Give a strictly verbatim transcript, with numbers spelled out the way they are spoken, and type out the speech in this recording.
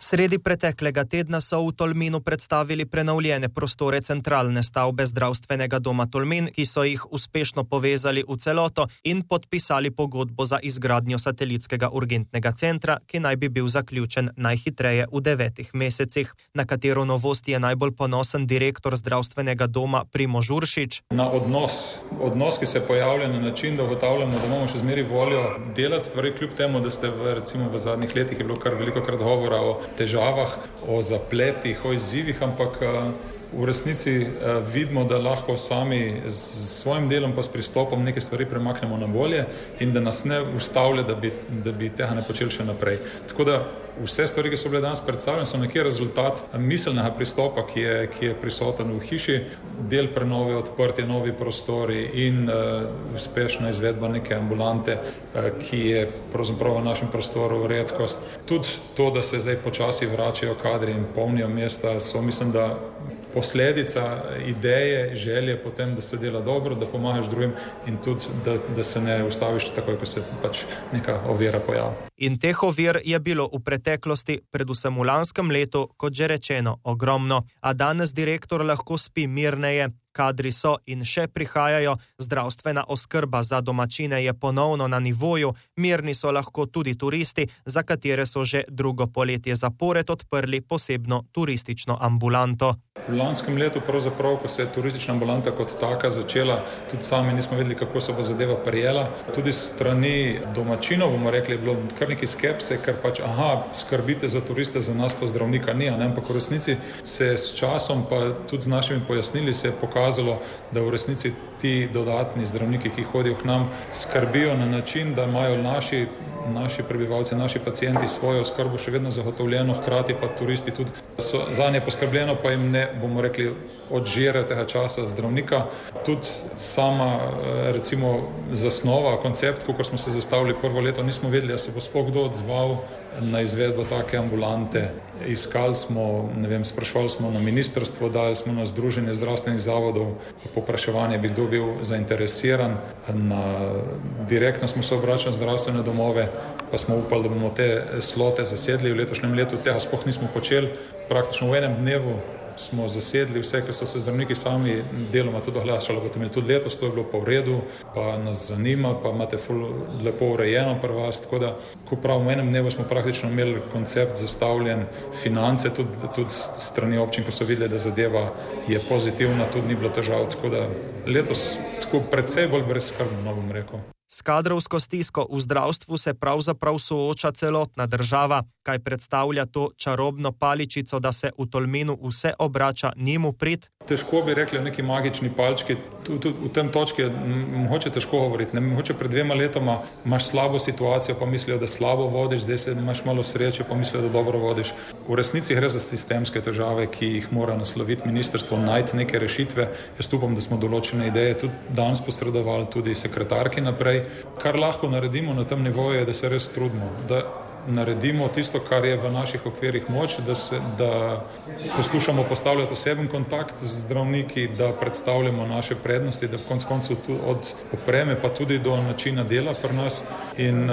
Sredi preteklega tedna so v Tolminu predstavili prenovljene prostore centralne stavbe zdravstvenega doma Tolmin, ki so jih uspešno povezali v celoto in podpisali pogodbo za izgradnjo satelitskega urgentnega centra, ki naj bi bil zaključen najhitreje v devetih mesecih. Na katero novost je najbolj ponosen direktor zdravstvenega doma Primož Uršič? Na odnos, odnos, ki se pojavlja na način, da ugotavljamo, da imamo še zmeraj voljo delati stvari, kljub temu, da ste v, recimo v zadnjih letih je bilo kar veliko krat govora o težavah, o zapletih, o izzivih, ampak v resnici vidimo, da lahko sami s svojim delom pa s pristopom neke stvari premaknemo na bolje in da nas ne ustavlja, da bi, da bi tega ne počeli še naprej. Tako da vse stvari, ki so bile danes predstavljene, so nekje rezultat miselnega pristopa, ki je, ki je prisoten v hiši, del prenove, odprtje, novi prostori in uh, uspešna izvedba neke ambulante, uh, ki je pravzaprav v našem prostoru redkost. Tudi to, da se zdaj počasi vračajo kadri in polnijo mesta, so mislim, da posledica ideje, želje potem, da se dela dobro, da pomagaš drugim in tudi, da, da se ne ustaviš takoj, ko se pač neka ovira pojavi. In teh ovir je bilo v preteklosti, predvsem v lanskem letu, kot že rečeno, ogromno. A danes direktor lahko spi mirneje. Kadri so in še prihajajo, zdravstvena oskrba za domačine je ponovno na nivoju, mirni so lahko tudi turisti, za katere so že drugo poletje zapored odprli posebno turistično ambulanto. V lanskem letu, pravzaprav, ko se je turistična ambulanta kot taka začela, tudi sami nismo vedeli, kako se bo zadeva prijela. Tudi strani domačinov, bomo rekli, je bilo kar nekaj skepse, ker pač, aha, skrbite za turiste, za nas pa zdravnika ni, ne? Ampak v resnici se s časom, pa tudi z našimi pojasnili, se je pokazalo, da v resnici ti dodatni zdravniki, ki hodijo k nam, skrbijo na način, da imajo naši, naši prebivalci, naši pacienti svojo skrbo še vedno zagotovljeno, hkrati pa turisti tudi so zanje poskrbljeno, pa jim ne, bomo rekli, odžirajo tega časa zdravnika. Tudi sama, recimo, zasnova, koncept, kot smo se zastavili prvo leto, nismo vedeli, da se bo sploh kdo odzval na izvedbo take ambulante. Iskali smo, ne vem, sprašvali smo na ministrstvo, dali smo na Združenje zdravstvenih zavodov popraševanje, bi kdo bil zainteresiran. Na, direktno smo se obračali na zdravstvene domove, pa smo upali, da bomo te slote zasedli v letošnjem letu. Tega sploh nismo počeli. Praktično v enem dnevu smo zasedli vse, ki so se zdravniki sami deloma tudi oglašali, boste imeli tudi letos, to je bilo pa v redu, pa nas zanima, pa imate ful lepo urejeno pri vas, tako da, ko pravim, v enem dnevu smo praktično imeli koncept zastavljen, finance tudi, tudi strani občin, ko so videli, da zadeva je pozitivna, tudi ni bilo težav, tako da letos tako predvsej bolj brezskrbno, no bom rekel. S kadrovsko stisko v zdravstvu se pravzaprav sooča celotna država. Kaj predstavlja to čarobno paličico, da se v Tolminu vse obrača njim v prid? Težko bi rekli o neki magični palčki. Tudi v tem točki je mogoče težko govoriti. Ne, mogoče pred dvema letoma imaš slabo situacijo, pa mislijo, da slabo vodiš, zdaj se imaš malo sreče, pa mislijo, da dobro vodiš. V resnici gre za sistemske težave, ki jih mora nasloviti ministrstvo, najti neke rešitve. Jaz upam, da smo določene ideje tudi danes posredovali tudi sekretarki naprej. Kar lahko naredimo na tem nivoju je, da se res trudimo, da naredimo tisto, kar je v naših okvirih moč, da, se, da poskušamo postavljati oseben kontakt z zdravniki, da predstavljamo naše prednosti, da v koncu koncu od opreme pa tudi do načina dela pri nas in